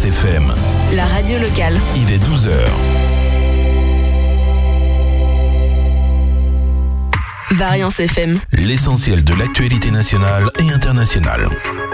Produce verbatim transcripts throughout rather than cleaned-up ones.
Variance F M. La radio locale. Il est douze heures. Variance F M. L'essentiel de l'actualité nationale et internationale.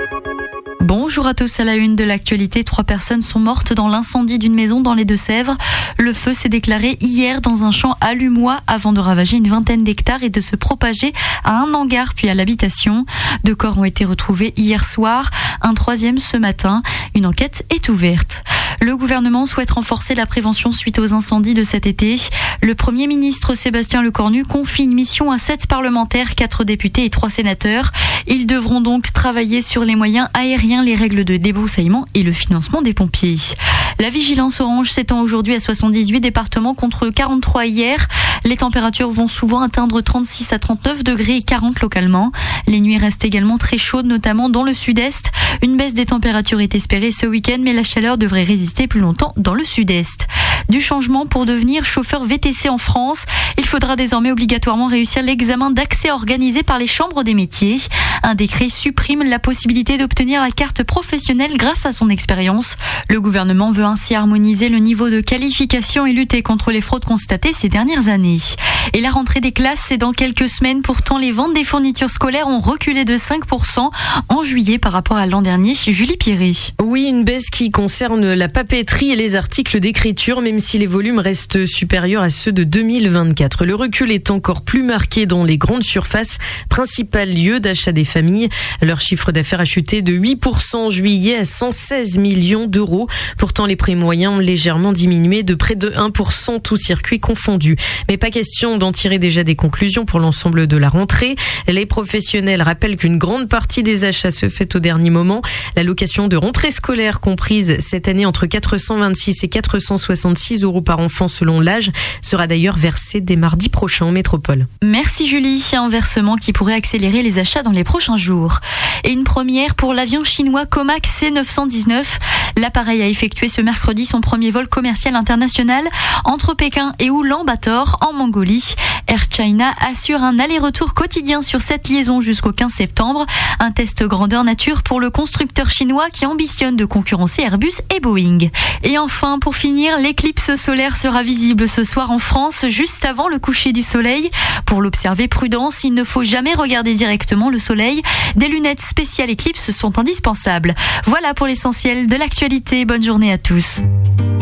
Bonjour à tous, à la une de l'actualité, trois personnes sont mortes dans l'incendie d'une maison dans les Deux-Sèvres. Le feu s'est déclaré hier dans un champ à Lumois avant de ravager une vingtaine d'hectares et de se propager à un hangar puis à l'habitation. Deux corps ont été retrouvés hier soir, un troisième ce matin. Une enquête est ouverte. Le gouvernement souhaite renforcer la prévention suite aux incendies de cet été. Le Premier ministre Sébastien Lecornu confie une mission à sept parlementaires, quatre députés et trois sénateurs. Ils devront donc travailler sur les moyens aériens, les règles de débroussaillement et le financement des pompiers. La vigilance orange s'étend aujourd'hui à soixante-dix-huit départements contre quarante-trois hier. Les températures vont souvent atteindre trente-six à trente-neuf degrés et quarante localement. Les nuits restent également très chaudes, notamment dans le sud-est. Une baisse des températures est espérée ce week-end, mais la chaleur devrait résister plus longtemps dans le sud-est. Du changement pour devenir chauffeur V T C en France. Il faudra désormais obligatoirement réussir l'examen d'accès organisé par les chambres des métiers. Un décret supprime la possibilité d'obtenir la carte professionnelle grâce à son expérience. Le gouvernement veut ainsi harmoniser le niveau de qualification et lutter contre les fraudes constatées ces dernières années. Et la rentrée des classes, c'est dans quelques semaines. Pourtant, les ventes des fournitures scolaires ont reculé de cinq pour cent en juillet par rapport à l'an dernier. Julie Pierret. Oui, une baisse qui concerne la papeterie et les articles d'écriture, même si les volumes restent supérieurs à ceux de deux mille vingt-quatre. Le recul est encore plus marqué dans les grandes surfaces, principal lieu d'achat des familles. Leur chiffre d'affaires a chuté de huit pour cent en juillet à cent seize millions d'euros. Pourtant, les prix moyens ont légèrement diminué de près de un pour cent, tous circuits confondus. Mais pas question d'en tirer déjà des conclusions pour l'ensemble de la rentrée. Les professionnels rappellent qu'une grande partie des achats se fait au dernier moment. L'allocation de rentrée scolaire comprise cette année entre quatre cent vingt-six et quatre cent soixante-six euros par enfant selon l'âge sera d'ailleurs versée dès mardi prochain en métropole. Merci Julie. Un versement qui pourrait accélérer les achats dans les prochains jours. Et une première pour l'avion chinois Comac C neuf cent dix-neuf. L'appareil a effectué ce mercredi son premier vol commercial international entre Pékin et Oulan-Bator en Mongolie. Air China assure un aller-retour quotidien sur cette liaison jusqu'au quinze septembre. Un test grandeur nature pour le constructeur chinois qui ambitionne de concurrencer Airbus et Boeing. Et enfin, pour finir, l'éclipse solaire sera visible ce soir en France, juste avant le coucher du soleil. Pour l'observer, prudence, il ne faut jamais regarder directement le soleil. Des lunettes spéciales éclipse sont indispensables. Voilà pour l'essentiel de l'actualité. Bonne journée à tous.